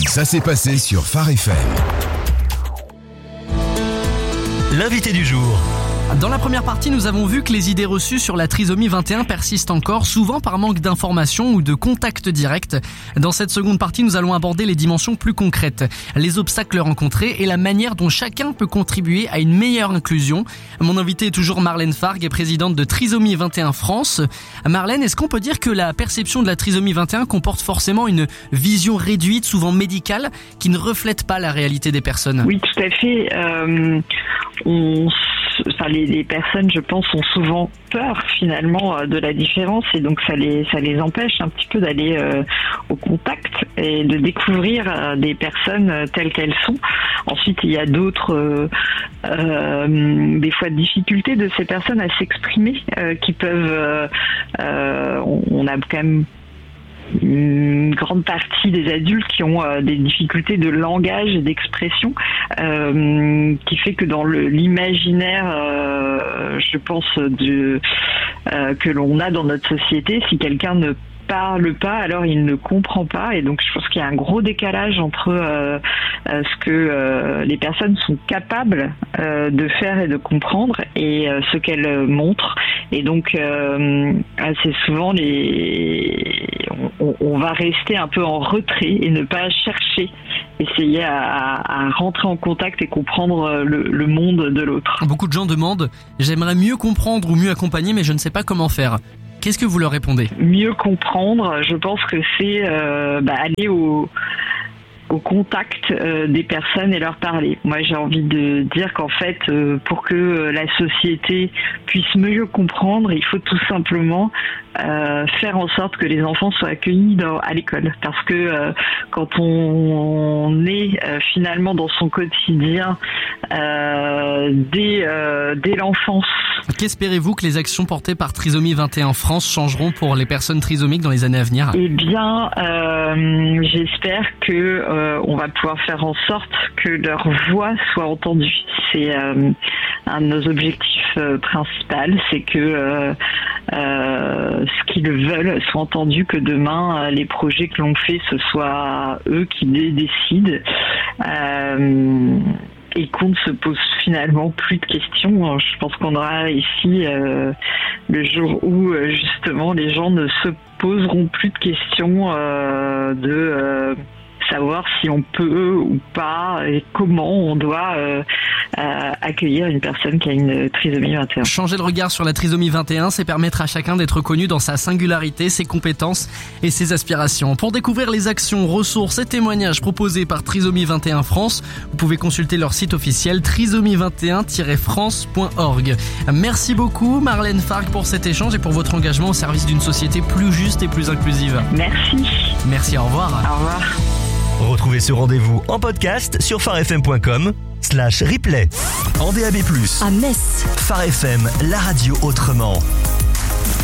Ça s'est passé sur Phare FM. L'invité du jour. Dans la première partie, nous avons vu que les idées reçues sur la trisomie 21 persistent encore, souvent par manque d'informations ou de contact direct. Dans cette seconde partie, nous allons aborder les dimensions plus concrètes, les obstacles rencontrés et la manière dont chacun peut contribuer à une meilleure inclusion. Mon invité est toujours Marlène Fargue, présidente de Trisomie 21 France. Marlène, est-ce qu'on peut dire que la perception de la trisomie 21 comporte forcément une vision réduite, souvent médicale, qui ne reflète pas la réalité des personnes ? Oui, tout à fait. Les personnes, je pense, ont souvent peur finalement de la différence et donc ça les empêche un petit peu d'aller au contact et de découvrir des personnes telles qu'elles sont. Ensuite, il y a d'autres des fois difficultés de ces personnes à s'exprimer qui peuvent on a quand même une grande partie des adultes qui ont des difficultés de langage et d'expression, qui fait que dans l'imaginaire, je pense, que l'on a dans notre société, si quelqu'un ne parle pas, alors il ne comprend pas, et donc je pense qu'il y a un gros décalage entre ce que les personnes sont capables de faire et de comprendre et ce qu'elles montrent. Et donc assez souvent on va rester un peu en retrait et ne pas chercher, essayer à rentrer en contact et comprendre le monde de l'autre. Beaucoup de gens demandent « J'aimerais mieux comprendre ou mieux accompagner, mais je ne sais pas comment faire ». Qu'est-ce que vous leur répondez ? Mieux comprendre, je pense que c'est aller au contact des personnes et leur parler. Moi, j'ai envie de dire qu'en fait, pour que la société puisse mieux comprendre, il faut tout simplement faire en sorte que les enfants soient accueillis à l'école. Parce que quand on est finalement dans son quotidien dès l'enfance. Qu'espérez-vous que les actions portées par Trisomie 21 France changeront pour les personnes trisomiques dans les années à venir ? Eh bien, j'espère que on va pouvoir faire en sorte que leur voix soit entendue. C'est un de nos objectifs principaux, c'est que ce qu'ils veulent soit entendu, que demain les projets que l'on fait, ce soit eux qui les décident. Et qu'on ne se pose finalement plus de questions. Je pense qu'on aura ici le jour où justement les gens ne se poseront plus de questions de savoir si on peut ou pas et comment on doit accueillir une personne qui a une trisomie 21. Changer le regard sur la trisomie 21, c'est permettre à chacun d'être reconnu dans sa singularité, ses compétences et ses aspirations. Pour découvrir les actions, ressources et témoignages proposés par Trisomie 21 France, vous pouvez consulter leur site officiel trisomie21-france.org. Merci beaucoup Marlène Fargue pour cet échange et pour votre engagement au service d'une société plus juste et plus inclusive. Merci. Merci, au revoir. Au revoir. Retrouvez ce rendez-vous en podcast sur pharefm.com/replay. En DAB+, à Metz. Phare FM, la radio autrement.